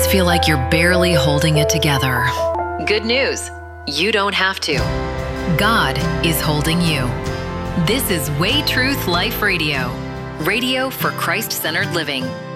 days feel like you're barely holding it together? Good news, you don't have to. God is holding you. This is Way Truth Life Radio, radio for Christ-centered living.